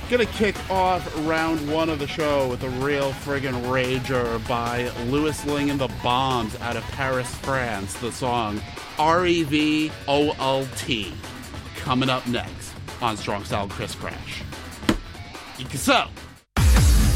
Gonna kick off round one of the show with a real friggin' rager by Louis Ling and the Bombs out of Paris, France. The song REVOLT. Coming up next on Strong Style Chris Crash. So,